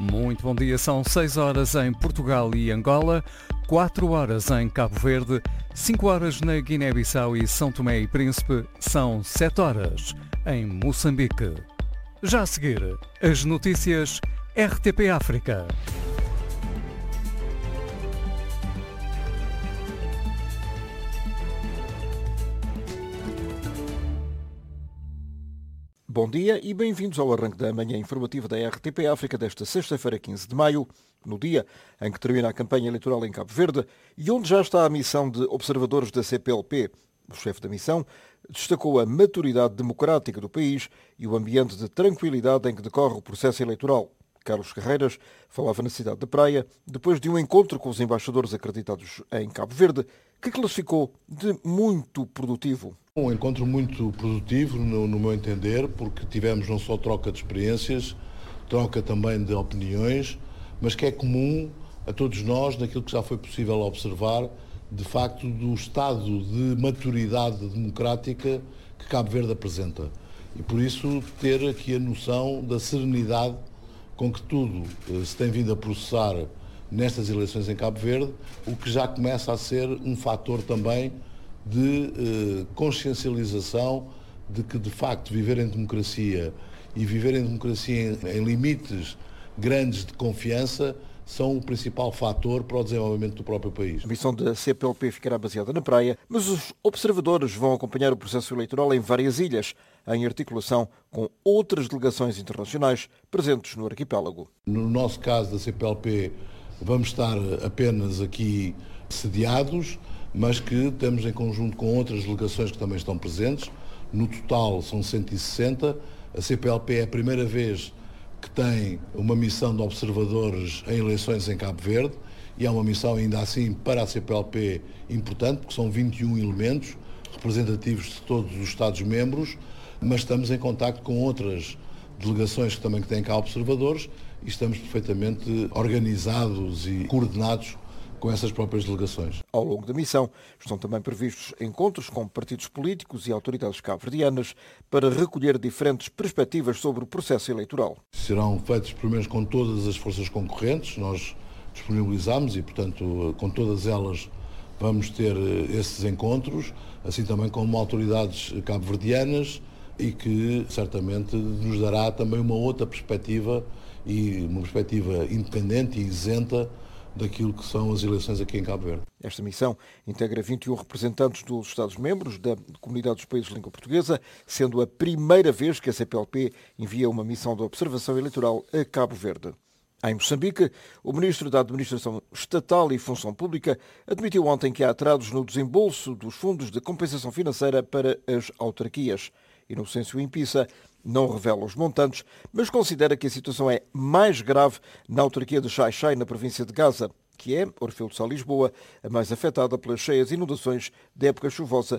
Muito bom dia, são 6 horas em Portugal e Angola, 4 horas em Cabo Verde, 5 horas na Guiné-Bissau e São Tomé e Príncipe, são 7 horas em Moçambique. Já a seguir, as notícias RTP África. Bom dia e bem-vindos ao arranque da manhã informativa da RTP África desta sexta-feira, 15 de maio, no dia em que termina a campanha eleitoral em Cabo Verde e onde já está a missão de observadores da CPLP. O chefe da missão destacou a maturidade democrática do país e o ambiente de tranquilidade em que decorre o processo eleitoral. Carlos Carreiras falava na cidade de Praia depois de um encontro com os embaixadores acreditados em Cabo Verde, que classificou de muito produtivo. Um encontro muito produtivo, no meu entender, porque tivemos não só troca de experiências, troca também de opiniões, mas que é comum a todos nós, naquilo que já foi possível observar, de facto, do estado de maturidade democrática que Cabo Verde apresenta. E por isso ter aqui a noção da serenidade com que tudo se tem vindo a processar nestas eleições em Cabo Verde, o que já começa a ser um fator também de consciencialização de que, de facto, viver em democracia e viver em democracia em limites grandes de confiança são o principal fator para o desenvolvimento do próprio país. A missão da CPLP ficará baseada na Praia, mas os observadores vão acompanhar o processo eleitoral em várias ilhas, em articulação com outras delegações internacionais presentes no arquipélago. No nosso caso da CPLP, vamos estar apenas aqui sediados, mas que temos em conjunto com outras delegações que também estão presentes. No total são 160. A CPLP é a primeira vez que tem uma missão de observadores em eleições em Cabo Verde e é uma missão ainda assim para a CPLP importante, porque são 21 elementos representativos de todos os Estados-membros, mas estamos em contacto com outras delegações que também têm cá observadores e estamos perfeitamente organizados e coordenados com essas próprias delegações. Ao longo da missão estão também previstos encontros com partidos políticos e autoridades cabo-verdianas para recolher diferentes perspectivas sobre o processo eleitoral. Serão feitos primeiro com todas as forças concorrentes, nós disponibilizamos e, portanto, com todas elas vamos ter esses encontros, assim também com autoridades cabo-verdianas e que certamente nos dará também uma outra perspectiva e uma perspectiva independente e isenta daquilo que são as eleições aqui em Cabo Verde. Esta missão integra 21 representantes dos Estados-membros da Comunidade dos Países de Língua Portuguesa, sendo a primeira vez que a CPLP envia uma missão de observação eleitoral a Cabo Verde. Em Moçambique, o Ministro da Administração Estatal e Função Pública admitiu ontem que há atrasos no desembolso dos fundos de compensação financeira para as autarquias. Inocêncio Impissa não revela os montantes, mas considera que a situação é mais grave na autarquia de Xai-Xai, na província de Gaza, que é, Orfeu de Sá, Lisboa, a mais afetada pelas cheias inundações da época chuvosa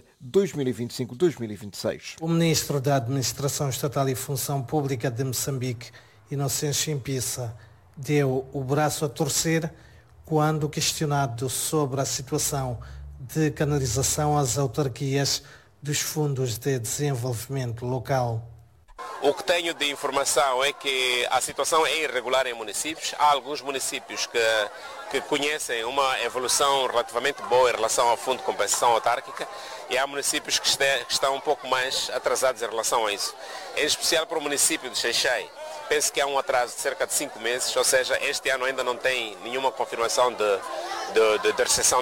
2025-2026. O Ministro da Administração Estatal e Função Pública de Moçambique, Inocêncio Impissa, deu o braço a torcer quando questionado sobre a situação de canalização às autarquias dos fundos de desenvolvimento local. O que tenho de informação é que a situação é irregular em municípios. Há alguns municípios que conhecem uma evolução relativamente boa em relação ao Fundo de Compensação Autárquica e há municípios que estão um pouco mais atrasados em relação a isso. Em especial para o município de Xai-Xai. Penso que há um atraso de cerca de 5 meses, ou seja, este ano ainda não tem nenhuma confirmação de recepção